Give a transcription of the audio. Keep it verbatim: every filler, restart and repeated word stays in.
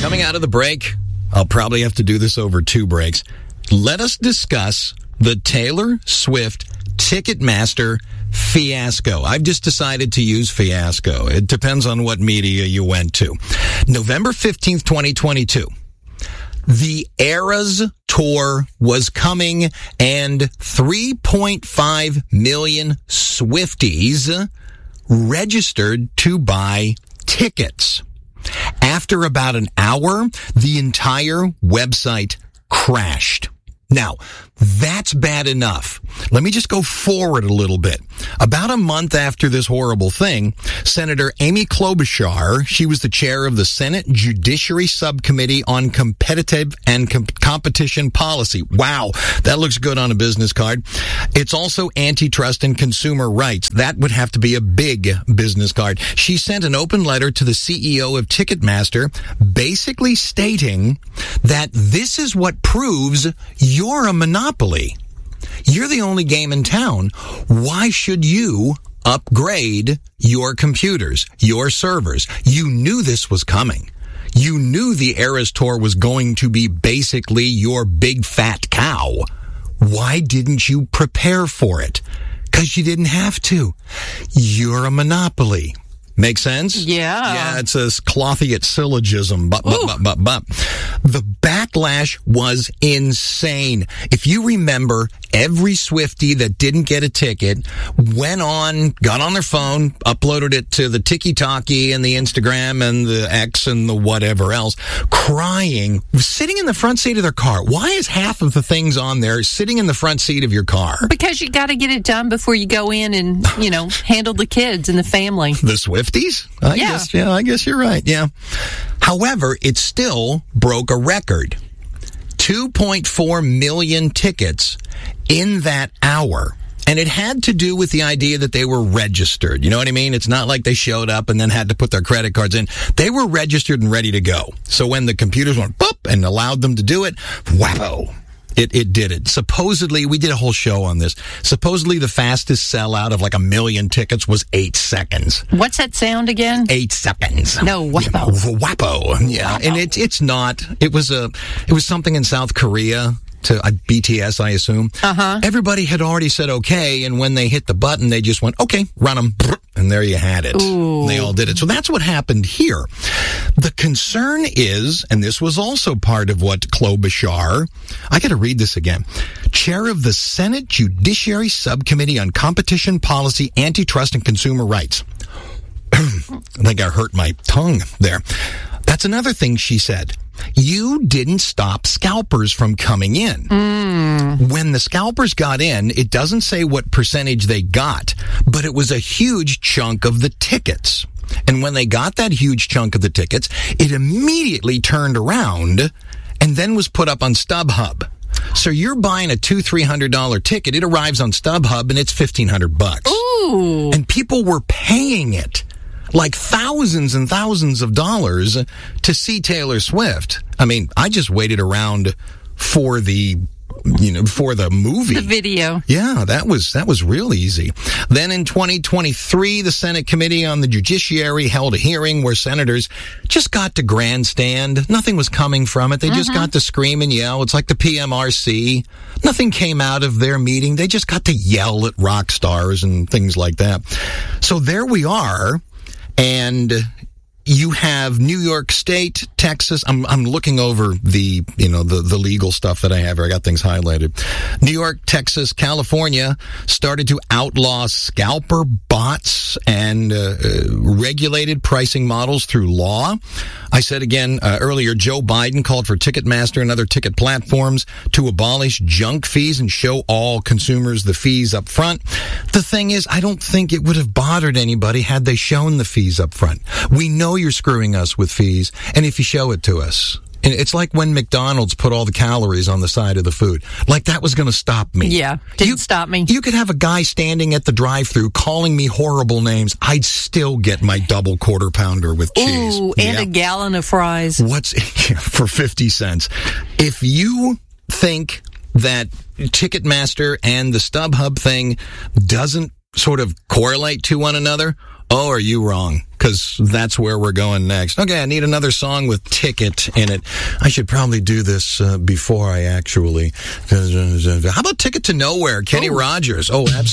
Coming out of the break, I'll probably have to do this over two breaks. Let us discuss the Taylor Swift Ticketmaster fiasco. I've just decided to use fiasco. It depends on what media you went to. November fifteenth, twenty twenty-two. The Eras Tour was coming, and three point five million Swifties registered to buy tickets. After about an hour, the entire website crashed. Now, that's bad enough. Let me just go forward a little bit. About a month after this horrible thing, Senator Amy Klobuchar, she was the chair of the Senate Judiciary Subcommittee on Competitive and Com- Competition Policy. Wow, that looks good on a business card. It's also antitrust and consumer rights. That would have to be a big business card. She sent an open letter to the C E O of Ticketmaster, basically stating that this is what proves you're a monopoly. You're the only game in town. Why should you upgrade your computers, your servers? You knew this was coming. You knew the Eras Tour was going to be basically your big fat cow. Why didn't you prepare for it? Because you didn't have to. You're a monopoly. Make sense? Yeah. Yeah, it's a Clothiot syllogism. But, but, but, but, but. The backlash was insane. If you remember, every Swiftie that didn't get a ticket went on, got on their phone, uploaded it to the TikTok and the Instagram and the X and the whatever else, crying, sitting in the front seat of their car. Why is half of the things on there sitting in the front seat of your car? Because you got to get it done before you go in and, you know, handle the kids and the family. The Swifties? I yeah. guess, yeah, I guess you're right, yeah. However, it still broke a record. two point four million tickets in that hour. And it had to do with the idea that they were registered. You know what I mean? It's not like they showed up and then had to put their credit cards in. They were registered and ready to go. So when the computers went boop and allowed them to do it, whammo. It it did it. Supposedly, we did a whole show on this. Supposedly, the fastest sellout of like a million tickets was eight seconds. What's that sound again? Eight seconds. No, wappo. Yeah, wappo. Yeah, Wappo. and it's it's not. It was a. It was something in South Korea. To uh, B T S, I assume. Uh-huh. Everybody had already said okay, and when they hit the button, they just went, okay, run them, and there you had it. Ooh. They all did it. So that's what happened here. The concern is, and this was also part of what Klobuchar, I got to read this again, chair of the Senate Judiciary Subcommittee on Competition Policy, Antitrust, and Consumer Rights. I think I hurt my tongue there. That's another thing she said. You didn't stop scalpers from coming in. Mm. When the scalpers got in, it doesn't say what percentage they got, but it was a huge chunk of the tickets. And when they got that huge chunk of the tickets, it immediately turned around and then was put up on StubHub. So you're buying a two, three hundred dollar ticket. It arrives on StubHub and it's fifteen hundred bucks. Ooh. And people were paying it. Like thousands and thousands of dollars to see Taylor Swift. I mean, I just waited around for the, you know, for the movie. The video. Yeah, that was, that was real easy. Then in twenty twenty-three, the Senate Committee on the Judiciary held a hearing where senators just got to grandstand. Nothing was coming from it. They just Mm-hmm. got to scream and yell. It's like the P M R C. Nothing came out of their meeting. They just got to yell at rock stars and things like that. So there we are. And you have New York State, Texas. I'm I'm looking over the, you know, the, the legal stuff that I have here. I got things highlighted. New York, Texas, California started to outlaw scalper bots and uh, uh, regulated pricing models through law. I said again uh, earlier, Joe Biden called for Ticketmaster and other ticket platforms to abolish junk fees and show all consumers the fees up front. The thing is, I don't think it would have bothered anybody had they shown the fees up front. We know you're screwing us with fees, and if you show it to us. And it's like when McDonald's put all the calories on the side of the food. Like that was going to stop me. Yeah, didn't you, stop me. You could have a guy standing at the drive-thru calling me horrible names. I'd still get my double quarter pounder with cheese. Ooh, and yeah. a gallon of fries. What's for fifty cents? If you think that Ticketmaster and the StubHub thing doesn't sort of correlate to one another, Oh, are you wrong? Because that's where we're going next. Okay, I need another song with Ticket in it. I should probably do this uh, before I actually... How about Ticket to Nowhere, Kenny Ooh. Rogers? Oh, absolutely.